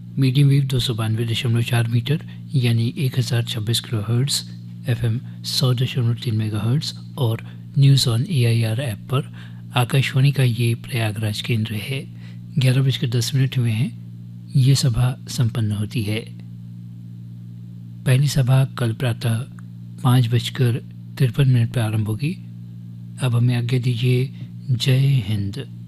Medium wave 292.4 metre यानी 1026 kilo hertz, FM 100.3 megahertz और news on AIR app पर आकाशवाणी का ये प्रयागराज केंद्र है। 11:10 हुए हैं। ये सभा संपन्न होती है। पहली सभा कल प्रातः 5:53 पर आरंभ होगी। अब हमें आज्ञा दीजिए। जय हिंद।